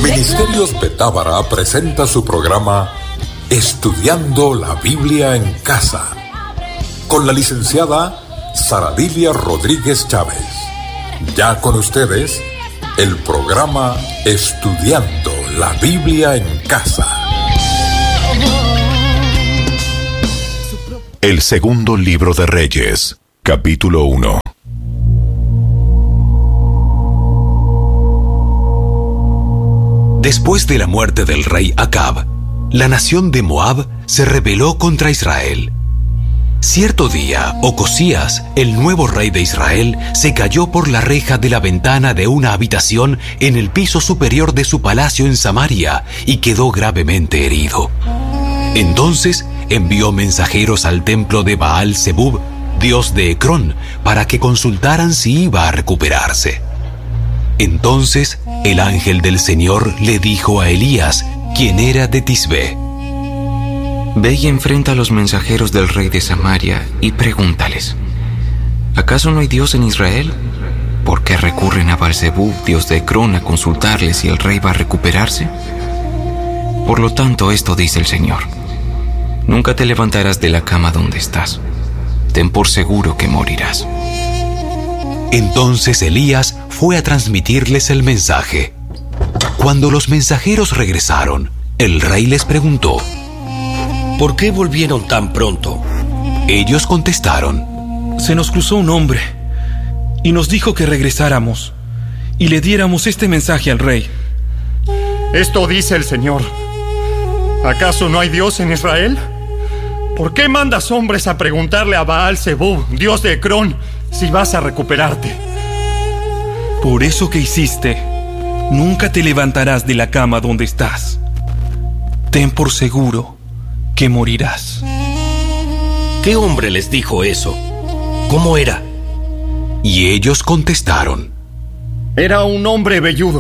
Ministerios Betábara presenta su programa Estudiando la Biblia en Casa, con la licenciada Saradilia Rodríguez Chávez. Ya con ustedes, el programa Estudiando la Biblia en Casa. El segundo libro de Reyes, capítulo 1. Después de la muerte del rey Acab, la nación de Moab se rebeló contra Israel. Cierto día, Ocosías, el nuevo rey de Israel, se cayó por la reja de la ventana de una habitación en el piso superior de su palacio en Samaria y quedó gravemente herido. Entonces envió mensajeros al templo de Baal-Zebub, dios de Ecrón, para que consultaran si iba a recuperarse. Entonces el ángel del Señor le dijo a Elías, quien era de Tisbé: Ve y enfrenta a los mensajeros del rey de Samaria y pregúntales: ¿acaso no hay Dios en Israel? ¿Por qué recurren a Baal-Zebub, dios de Ecrón, a consultarle si el rey va a recuperarse? Por lo tanto, esto dice el Señor: nunca te levantarás de la cama donde estás. Ten por seguro que morirás. Entonces Elías fue a transmitirles el mensaje. Cuando los mensajeros regresaron, el rey les preguntó: ¿por qué volvieron tan pronto? Ellos contestaron: se nos cruzó un hombre y nos dijo que regresáramos y le diéramos este mensaje al rey. Esto dice el Señor: ¿acaso no hay Dios en Israel? ¿Por qué mandas hombres a preguntarle a Baal-Zebub, dios de Ecrón, si vas a recuperarte? Por eso que hiciste, nunca te levantarás de la cama donde estás. Ten por seguro que morirás. ¿Qué hombre les dijo eso? ¿Cómo era? Y ellos contestaron: era un hombre velludo.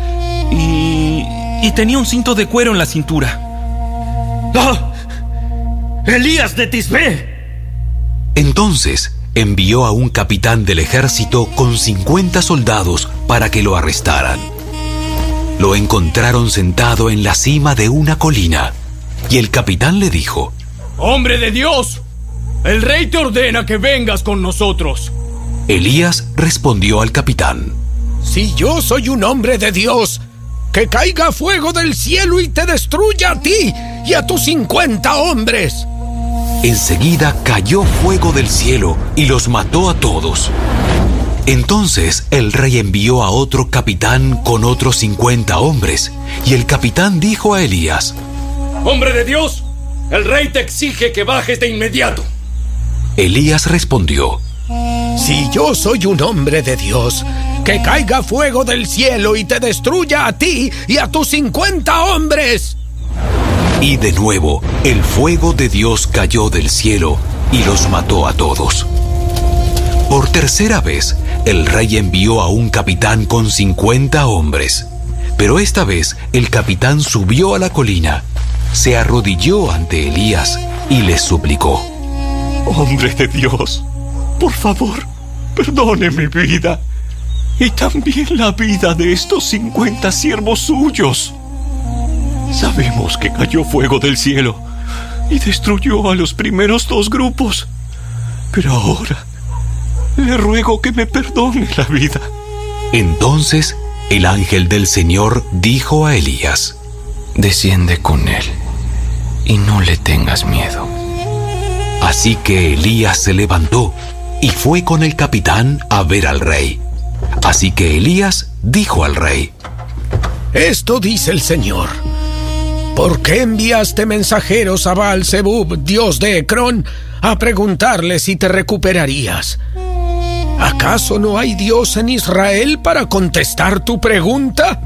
Y tenía un cinto de cuero en la cintura. ¡Ah! ¡Elías de Tisbé! Entonces envió a un capitán del ejército con 50 soldados para que lo arrestaran. Lo encontraron sentado en la cima de una colina, y el capitán le dijo: ¡hombre de Dios! El rey te ordena que vengas con nosotros. Elías respondió al capitán: si yo soy un hombre de Dios, que caiga fuego del cielo y te destruya a ti y a tus 50 hombres. Enseguida cayó fuego del cielo y los mató a todos. Entonces el rey envió a otro capitán con otros 50 hombres, y el capitán dijo a Elías: ¡hombre de Dios! El rey te exige que bajes de inmediato. Elías respondió: si yo soy un hombre de Dios, que caiga fuego del cielo y te destruya a ti y a tus 50 hombres. Y de nuevo, el fuego de Dios cayó del cielo y los mató a todos. Por tercera vez, el rey envió a un capitán con 50 hombres. Pero esta vez, el capitán subió a la colina, se arrodilló ante Elías y les suplicó: hombre de Dios, por favor, perdone mi vida y también la vida de estos 50 siervos suyos. Sabemos que cayó fuego del cielo y destruyó a los primeros 2 grupos, pero ahora le ruego que me perdone la vida. Entonces el ángel del Señor dijo a Elías: desciende con él y no le tengas miedo. Así que Elías se levantó y fue con el capitán a ver al rey. Así que Elías dijo al rey: esto dice el Señor: ¿por qué enviaste mensajeros a Baal-Zebub, dios de Ecrón, a preguntarle si te recuperarías? ¿Acaso no hay Dios en Israel para contestar tu pregunta?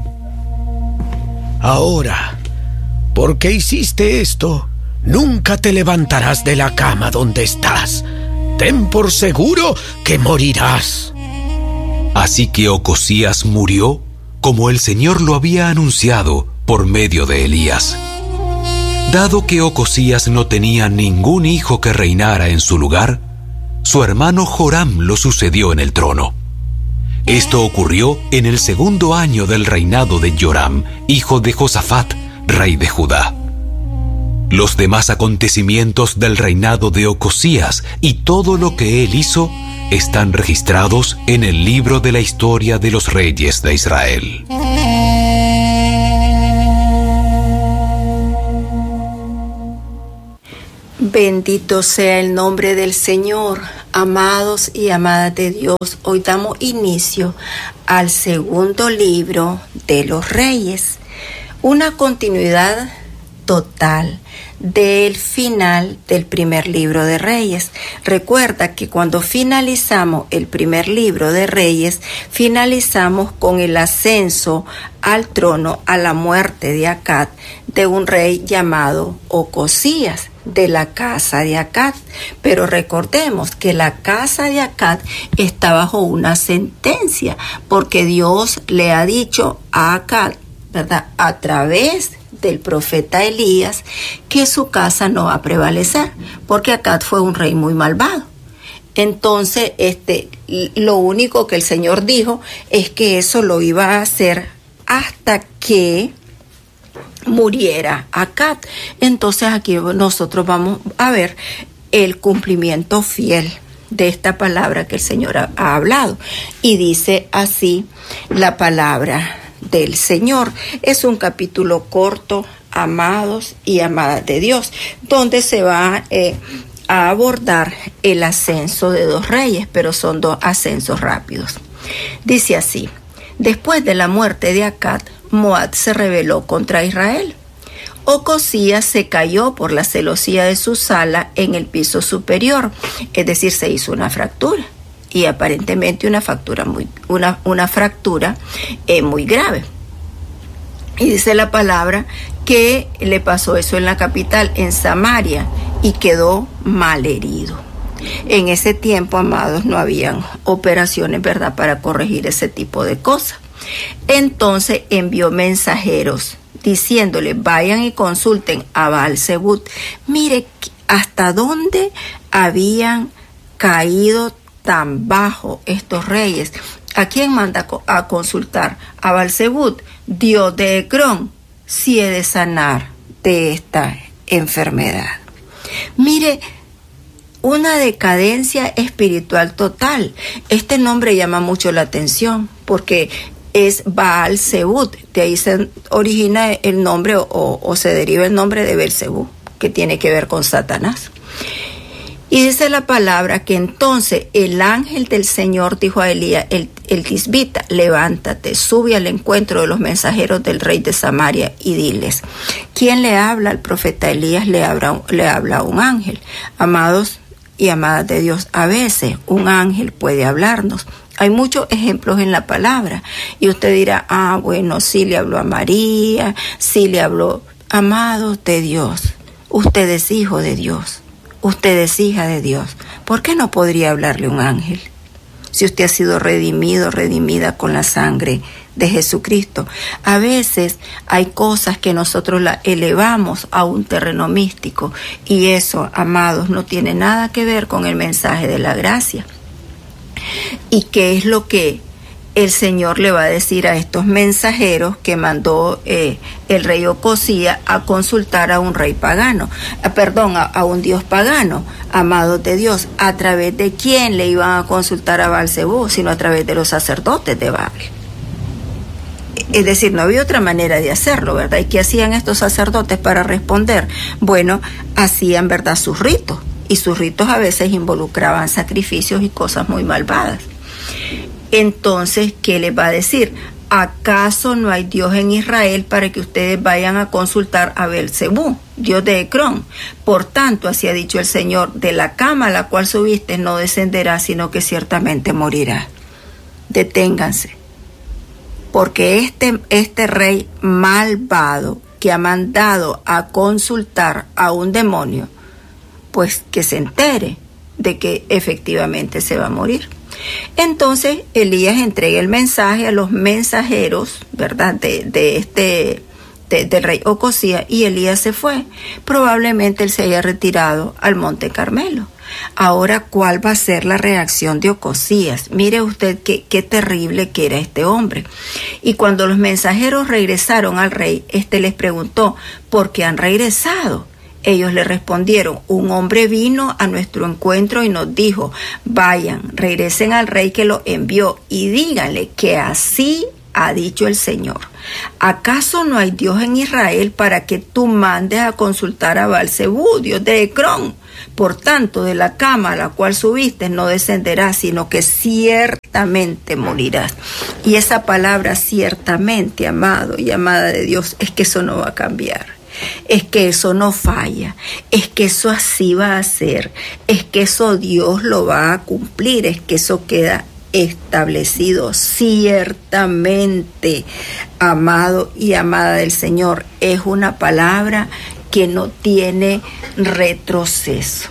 Ahora, ¿por qué hiciste esto? Nunca te levantarás de la cama donde estás. Ten por seguro que morirás. Así que Ocosías murió como el Señor lo había anunciado por medio de Elías. Dado que Ocosías no tenía ningún hijo que reinara en su lugar, su hermano Joram lo sucedió en el trono. Esto ocurrió en el 2.º año del reinado de Joram, hijo de Josafat, rey de Judá. Los demás acontecimientos del reinado de Ocosías y todo lo que él hizo están registrados en el libro de la historia de los reyes de Israel. Bendito sea el nombre del Señor, amados y amadas de Dios. Hoy damos inicio al segundo libro de los Reyes, una continuidad total del final del primer libro de Reyes. Recuerda que cuando finalizamos el primer libro de Reyes, finalizamos con el ascenso al trono a la muerte de Acab, de un rey llamado Ocosías, de la casa de Acab. Pero recordemos que la casa de Acab está bajo una sentencia, porque Dios le ha dicho a Acab, ¿verdad?, a través del profeta Elías, que su casa no va a prevalecer, porque Acab fue un rey muy malvado. Entonces, lo único que el Señor dijo es que eso lo iba a hacer hasta que muriera Acab. Entonces aquí nosotros vamos a ver el cumplimiento fiel de esta palabra que el Señor ha hablado. Y dice así la palabra del Señor. Es un capítulo corto, amados y amadas de Dios, donde se va a abordar el ascenso de dos reyes, pero son dos ascensos rápidos. Dice así: después de la muerte de Acab, Moab se rebeló contra Israel. Ocosías se cayó por la celosía de su sala en el piso superior, es decir, se hizo una fractura, y aparentemente una fractura muy grave. Y dice la palabra que le pasó eso en la capital, en Samaria, y quedó mal herido. En ese tiempo, amados, no habían operaciones, ¿verdad?, para corregir ese tipo de cosas. Entonces envió mensajeros diciéndole: vayan y consulten a Baal-Zebub. Mire hasta dónde habían caído tan bajo estos reyes. ¿A quién manda a consultar? A Baal-Zebub, dios de Ecrón, si he de sanar de esta enfermedad. Mire, una decadencia espiritual total. Este nombre llama mucho la atención porque es Baal-Zebub, de ahí se origina el nombre o se deriva el nombre de Beelzebub, que tiene que ver con Satanás. Y dice la palabra que entonces el ángel del Señor dijo a Elías, el tisbita: levántate, sube al encuentro de los mensajeros del rey de Samaria y diles. ¿Quién le habla? Al profeta Elías le habla un ángel. Amados y amadas de Dios, a veces un ángel puede hablarnos. Hay muchos ejemplos en la palabra. Y usted dirá: bueno, sí le habló a María, sí le habló. Amados de Dios, usted es hijo de Dios, usted es hija de Dios. ¿Por qué no podría hablarle un ángel? Si usted ha sido redimido, redimida con la sangre de Jesucristo. A veces hay cosas que nosotros la elevamos a un terreno místico, y eso, amados, no tiene nada que ver con el mensaje de la gracia. ¿Y qué es lo que el Señor le va a decir a estos mensajeros que mandó el rey Ocosías a consultar a un rey pagano? A un dios pagano, amados de Dios. ¿A través de quién le iban a consultar a Baal-Zebub? Sino a través de los sacerdotes de Baal. Es decir, no había otra manera de hacerlo, ¿verdad? ¿Y qué hacían estos sacerdotes para responder? Bueno, hacían, ¿verdad?, sus ritos. Y sus ritos a veces involucraban sacrificios y cosas muy malvadas. Entonces, ¿qué les va a decir? ¿Acaso no hay Dios en Israel para que ustedes vayan a consultar a Beelzebub, dios de Ecrón? Por tanto, así ha dicho el Señor: de la cama a la cual subiste no descenderá, sino que ciertamente morirá. Deténganse, porque este rey malvado que ha mandado a consultar a un demonio, pues que se entere de que efectivamente se va a morir. Entonces Elías entrega el mensaje a los mensajeros, ¿verdad?, del rey Ocosías, y Elías se fue. Probablemente él se haya retirado al monte Carmelo. Ahora, ¿cuál va a ser la reacción de Ocosías? Mire usted qué terrible que era este hombre. Y cuando los mensajeros regresaron al rey, les preguntó, ¿por qué han regresado? Ellos le respondieron, un hombre vino a nuestro encuentro y nos dijo, vayan, regresen al rey que lo envió y díganle que así ha dicho el Señor. ¿Acaso no hay Dios en Israel para que tú mandes a consultar a Baal-Zebú, dios de Ecrón? Por tanto, de la cama a la cual subiste no descenderás, sino que ciertamente morirás. Y esa palabra ciertamente, amado y amada de Dios, es que eso no va a cambiar. Es que eso no falla, es que eso así va a ser, es que eso Dios lo va a cumplir, es que eso queda establecido ciertamente, amado y amada del Señor. Es una palabra que no tiene retroceso.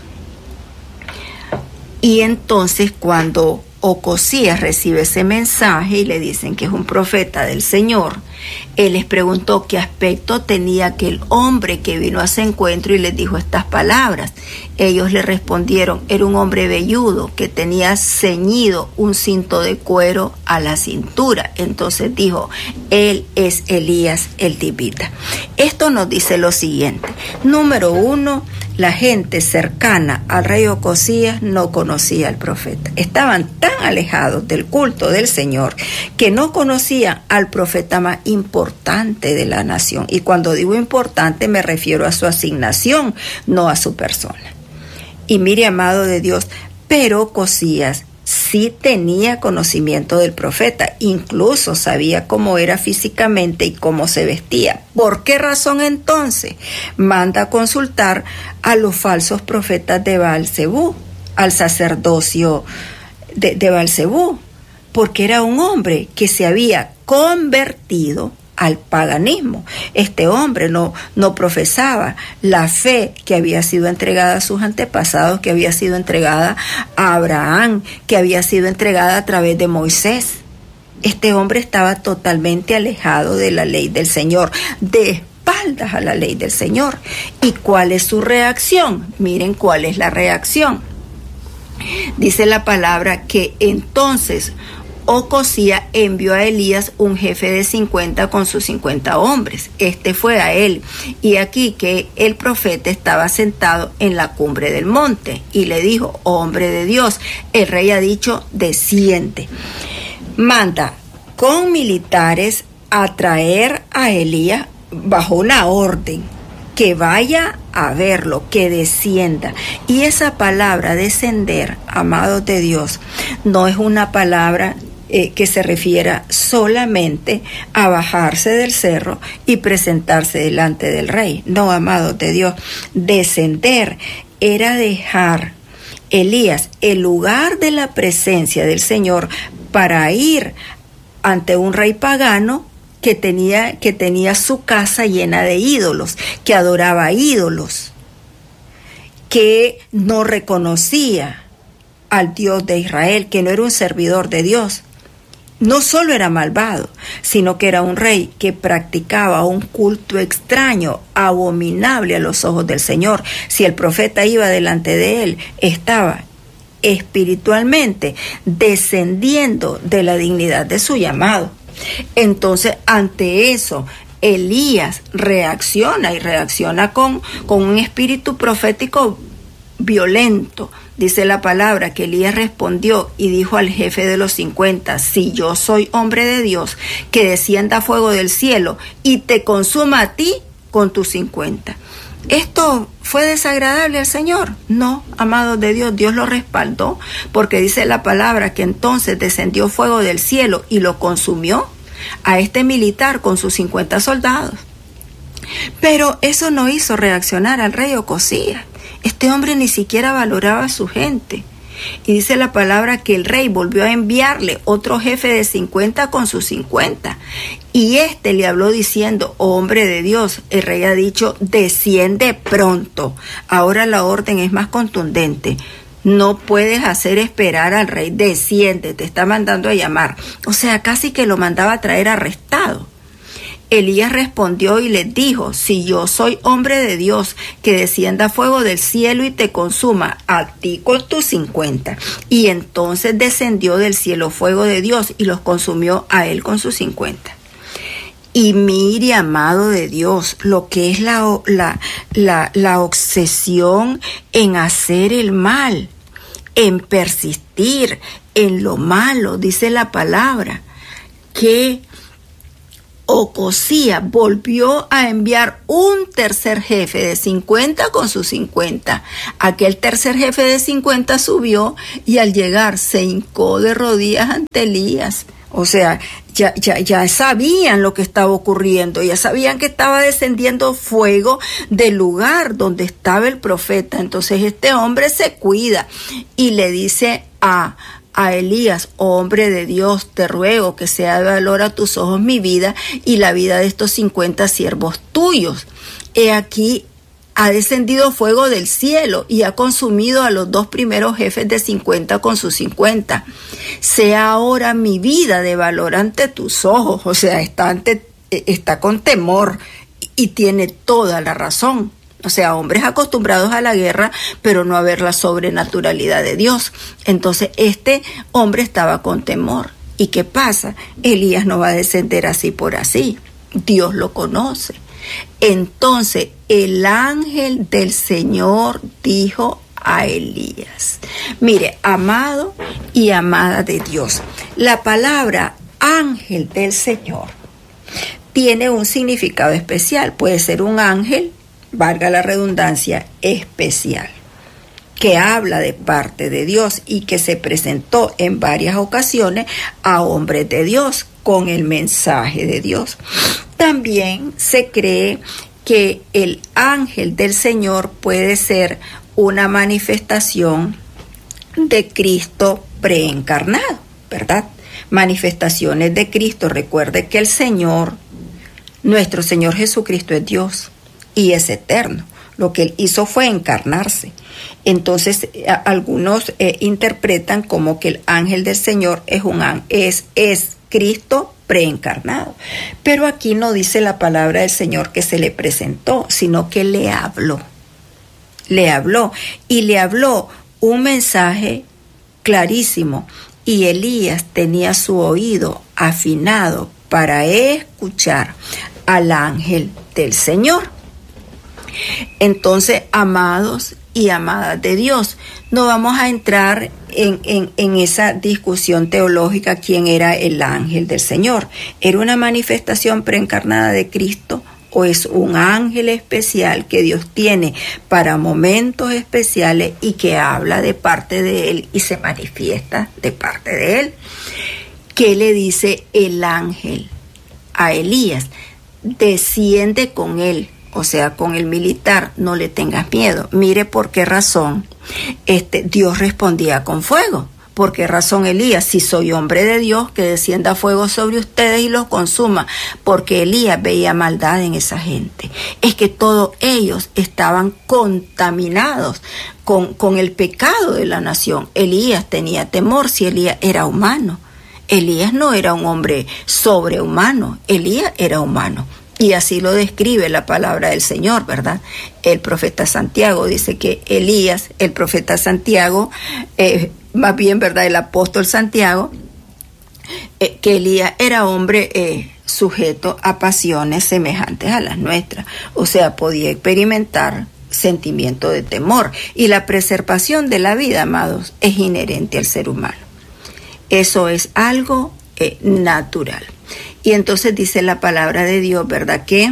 Y entonces cuando Ocosías recibe ese mensaje y le dicen que es un profeta del Señor, él les preguntó qué aspecto tenía aquel hombre que vino a ese encuentro y les dijo estas palabras. Ellos le respondieron, era un hombre velludo que tenía ceñido un cinto de cuero a la cintura. Entonces dijo, él es Elías el tibita. Esto nos dice lo siguiente. Número 1, la gente cercana al rey Ocosías no conocía al profeta. Estaban tan alejados del culto del Señor que no conocían al profeta más importante de la nación. Y cuando digo importante me refiero a su asignación, no a su persona. Y mire, amado de Dios, pero Ocosías sí tenía conocimiento del profeta, incluso sabía cómo era físicamente y cómo se vestía. ¿Por qué razón entonces manda a consultar a los falsos profetas de Baal-Zebú, al sacerdocio de Baal-Zebú? Porque era un hombre que se había convertido al paganismo. Este hombre no profesaba la fe que había sido entregada a sus antepasados, que había sido entregada a Abraham, que había sido entregada a través de Moisés. Este hombre estaba totalmente alejado de la ley del Señor, de espaldas a la ley del Señor. ¿Y cuál es su reacción? Miren cuál es la reacción. Dice la palabra que entonces Ocosías envió a Elías un jefe de 50 con sus 50 hombres. Este fue a él. Y aquí que el profeta estaba sentado en la cumbre del monte y le dijo, hombre de Dios, el rey ha dicho, desciende. Manda con militares a traer a Elías bajo una orden, que vaya a verlo, que descienda. Y esa palabra descender, amados de Dios, no es una palabra que se refiera solamente a bajarse del cerro y presentarse delante del rey. No, amados de Dios, descender era dejar Elías el lugar de la presencia del Señor para ir ante un rey pagano que tenía su casa llena de ídolos, que adoraba ídolos, que no reconocía al Dios de Israel, que no era un servidor de Dios. No solo era malvado, sino que era un rey que practicaba un culto extraño, abominable a los ojos del Señor. Si el profeta iba delante de él, estaba espiritualmente descendiendo de la dignidad de su llamado. Entonces, ante eso, Elías reacciona con un espíritu profético violento. Dice la palabra que Elías respondió y dijo al jefe de los 50, si yo soy hombre de Dios, que descienda fuego del cielo y te consuma a ti con tus 50. ¿Esto fue desagradable al Señor? No, amados de Dios, Dios lo respaldó, porque dice la palabra que entonces descendió fuego del cielo y lo consumió a este militar con sus 50 soldados. Pero eso no hizo reaccionar al rey Ocosías. Este hombre ni siquiera valoraba a su gente. Y dice la palabra que el rey volvió a enviarle otro jefe de 50 con sus 50. Y este le habló diciendo, oh hombre de Dios, el rey ha dicho, desciende pronto. Ahora la orden es más contundente. No puedes hacer esperar al rey, desciende, te está mandando a llamar. O sea, casi que lo mandaba a traer arrestado. Elías respondió y les dijo: si yo soy hombre de Dios, que descienda fuego del cielo y te consuma, a ti con tus 50. Y entonces descendió del cielo fuego de Dios y los consumió a él con sus 50. Y mire, amado de Dios, lo que es la obsesión en hacer el mal, en persistir en lo malo. Dice la palabra que Ocosías volvió a enviar un tercer jefe de 50 con sus 50. Aquel tercer jefe de 50 subió y al llegar se hincó de rodillas ante Elías. O sea, ya sabían lo que estaba ocurriendo, ya sabían que estaba descendiendo fuego del lugar donde estaba el profeta. Entonces este hombre se cuida y le dice a Elías: oh hombre de Dios, te ruego que sea de valor a tus ojos mi vida y la vida de estos 50 siervos tuyos. He aquí, ha descendido fuego del cielo y ha consumido a los 2 primeros jefes de 50 con sus 50. Sea ahora mi vida de valor ante tus ojos. O sea, está con temor y tiene toda la razón. O sea, hombres acostumbrados a la guerra, pero no a ver la sobrenaturalidad de Dios. Entonces, este hombre estaba con temor. ¿Y qué pasa? Elías no va a descender así por así. Dios lo conoce. Entonces, el ángel del Señor dijo a Elías: mire, amado y amada de Dios, la palabra ángel del Señor tiene un significado especial. Puede ser un ángel, valga la redundancia, especial, que habla de parte de Dios y que se presentó en varias ocasiones a hombres de Dios con el mensaje de Dios. También se cree que el ángel del Señor puede ser una manifestación de Cristo preencarnado, ¿verdad? Manifestaciones de Cristo. Recuerde que el Señor, nuestro Señor Jesucristo, es Dios y es eterno. Lo que Él hizo fue encarnarse. Entonces, algunos interpretan como que el ángel del Señor es Cristo preencarnado. Pero aquí no dice la palabra del Señor que se le presentó, sino que le habló. Le habló un mensaje clarísimo, y Elías tenía su oído afinado para escuchar al ángel del Señor. Entonces, amados y amadas de Dios, no vamos a entrar en esa discusión teológica quién era el ángel del Señor. ¿Era una manifestación preencarnada de Cristo o es un ángel especial que Dios tiene para momentos especiales y que habla de parte de Él y se manifiesta de parte de Él? ¿Qué le dice el ángel a Elías? Desciende con él. O sea, con el militar, no le tengas miedo. Mire por qué razón Dios respondía con fuego. ¿Por qué razón Elías? Si soy hombre de Dios, que descienda fuego sobre ustedes y los consuma. Porque Elías veía maldad en esa gente. Es que todos ellos estaban contaminados con el pecado de la nación. Elías tenía temor si Elías era humano. Elías no era un hombre sobrehumano. Elías era humano. Y así lo describe la palabra del Señor, ¿verdad? El profeta Santiago dice que Elías, el profeta Santiago, más bien, ¿verdad? El apóstol Santiago, que Elías era hombre sujeto a pasiones semejantes a las nuestras. O sea, podía experimentar sentimiento de temor. Y la preservación de la vida, amados, es inherente al ser humano. Eso es algo natural. Y entonces dice la palabra de Dios, ¿verdad? Que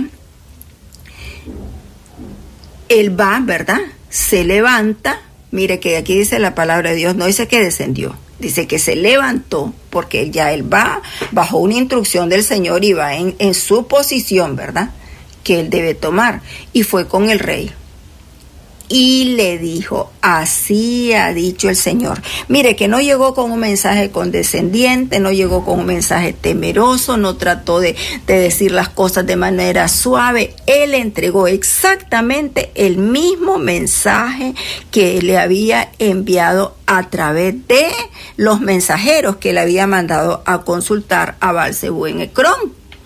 Él va, ¿verdad? Se levanta. Mire que aquí dice la palabra de Dios, no dice que descendió, dice que se levantó, porque él va bajo una instrucción del Señor y va en su posición, ¿verdad? Que él debe tomar. Y fue con el rey. Y le dijo: así ha dicho el Señor. Mire que no llegó con un mensaje condescendiente, no llegó con un mensaje temeroso, no trató de decir las cosas de manera suave. Él entregó exactamente el mismo mensaje que le había enviado a través de los mensajeros que le había mandado a consultar a Baal-Zebú en Ecrón.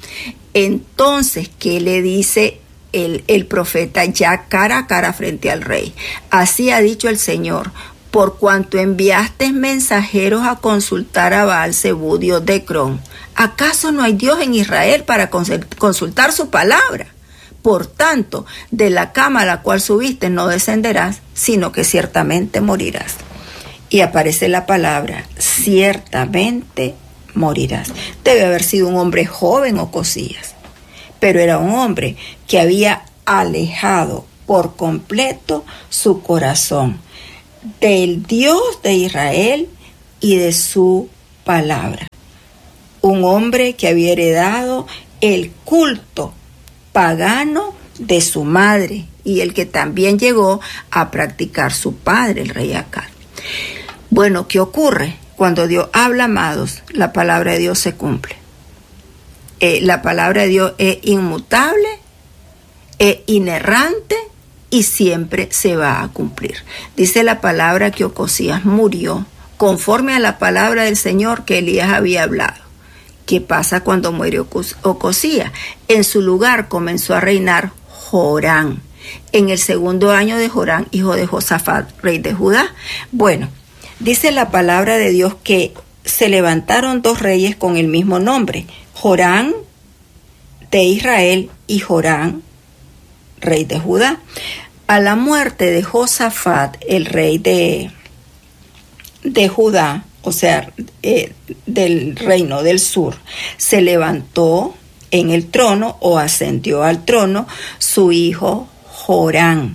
Entonces, ¿qué le dice el profeta ya cara a cara frente al rey? Así ha dicho el Señor: por cuanto enviaste mensajeros a consultar a Baal-Zebú, dios de Ecrón, ¿acaso no hay Dios en Israel para consultar su palabra? Por tanto, de la cama a la cual subiste no descenderás, sino que ciertamente morirás. Y aparece la palabra, ciertamente morirás. Debe haber sido un hombre joven, Ocosías, pero era un hombre que había alejado por completo su corazón del Dios de Israel y de su palabra. Un hombre que había heredado el culto pagano de su madre y el que también llegó a practicar su padre, el rey Acab. Bueno, ¿qué ocurre? Cuando Dios habla, amados, la palabra de Dios se cumple. La palabra de Dios es inmutable, es inerrante y siempre se va a cumplir. Dice la palabra que Ocosías murió conforme a la palabra del Señor que Elías había hablado. ¿Qué pasa cuando muere Ocosías? En su lugar comenzó a reinar Jorán, en el segundo año de Jorán, hijo de Josafat, rey de Judá. Bueno, dice la palabra de Dios que se levantaron dos reyes con el mismo nombre, Jorán de Israel y Jorán, rey de Judá. A la muerte de Josafat, el rey de Judá, o sea, del reino del sur, se levantó en el trono o ascendió al trono su hijo Jorán.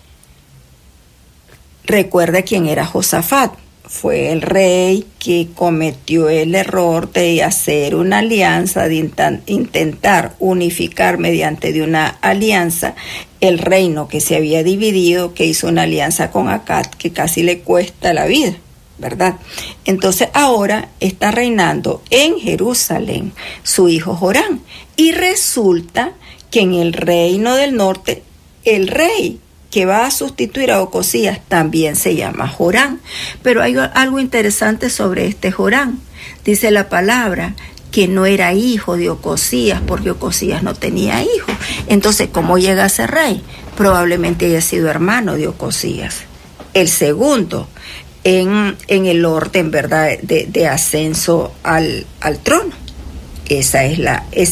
Recuerda quién era Josafat. Fue el rey que cometió el error de hacer una alianza, de intentar unificar mediante de una alianza el reino que se había dividido, que hizo una alianza con Acab que casi le cuesta la vida, ¿verdad? Entonces ahora está reinando en Jerusalén su hijo Jorán. Y resulta que en el reino del norte, el rey que va a sustituir a Ocosías también se llama Jorán. Pero hay algo interesante sobre este Jorán. Dice la palabra que no era hijo de Ocosías, porque Ocosías no tenía hijo. Entonces, ¿cómo llega a ser rey? Probablemente haya sido hermano de Ocosías, el segundo en el orden, ¿verdad?, de ascenso al trono. Esa es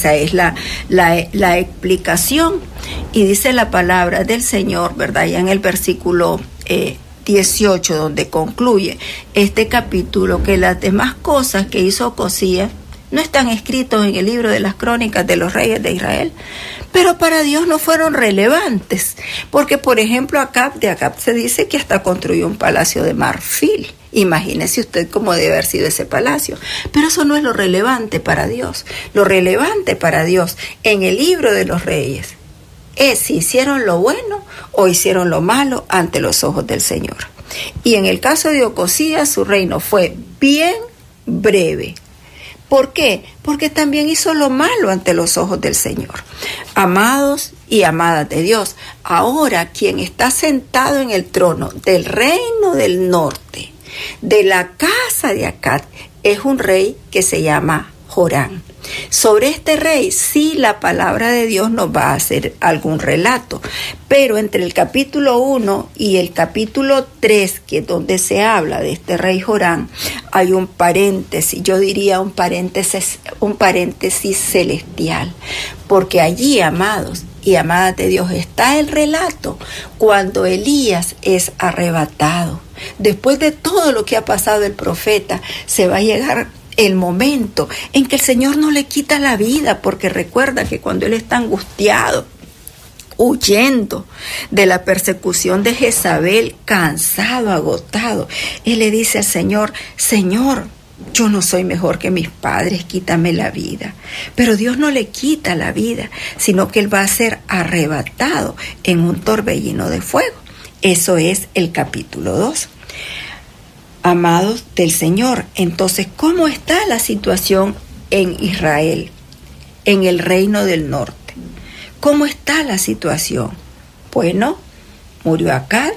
la explicación. Y dice la palabra del Señor, ¿verdad?, ya en el versículo 18, donde concluye este capítulo, que las demás cosas que hizo Ocosías no están escritos en el libro de las crónicas de los reyes de Israel, pero para Dios no fueron relevantes, porque por ejemplo de Acab se dice que hasta construyó un palacio de marfil. Imagínese usted cómo debe haber sido ese palacio. Pero eso no es lo relevante para Dios. Lo relevante para Dios en el libro de los reyes es si hicieron lo bueno o hicieron lo malo ante los ojos del Señor. Y en el caso de Ocosías, su reino fue bien breve. ¿Por qué? Porque también hizo lo malo ante los ojos del Señor. Amados y amadas de Dios, ahora quien está sentado en el trono del reino del norte, de la casa de Acab, es un rey que se llama Jorán. Sobre este rey sí la palabra de Dios nos va a hacer algún relato, pero entre el capítulo 1 y el capítulo 3, que es donde se habla de este rey Jorán, hay un paréntesis, yo diría un paréntesis celestial, porque allí, amados y amadas de Dios, está el relato cuando Elías es arrebatado. Después de todo lo que ha pasado el profeta, se va a llegar el momento en que el Señor no le quita la vida, porque recuerda que cuando él está angustiado, huyendo de la persecución de Jezabel, cansado, agotado, él le dice al Señor: Señor, yo no soy mejor que mis padres, quítame la vida. Pero Dios no le quita la vida, sino que él va a ser arrebatado en un torbellino de fuego. Eso es el capítulo 2. Amados del Señor, entonces, ¿cómo está la situación en Israel, en el reino del norte? ¿Cómo está la situación? Bueno, murió Acab,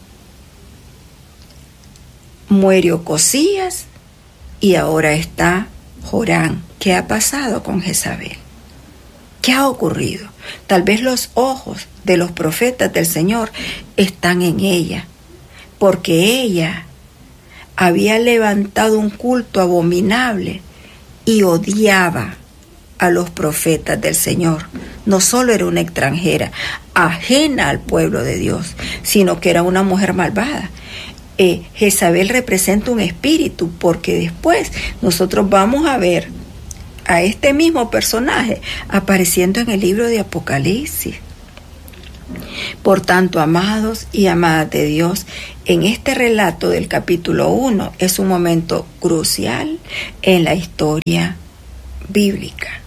muere Ocosías y ahora está Jorán. ¿Qué ha pasado con Jezabel? ¿Qué ha ocurrido? Tal vez los ojos de los profetas del Señor están en ella, porque ella había levantado un culto abominable y odiaba a los profetas del Señor. No solo era una extranjera, ajena al pueblo de Dios, sino que era una mujer malvada. Jezabel representa un espíritu, porque después nosotros vamos a ver a este mismo personaje apareciendo en el libro de Apocalipsis. Por tanto, amados y amadas de Dios, en este relato del capítulo 1 es un momento crucial en la historia bíblica.